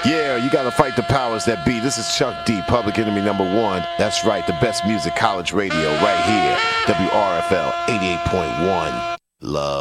Yeah, you gotta fight the powers that be. This is Chuck D, Public Enemy #1. That's right, the best music, college radio, right here. WRFL 88.1. Love.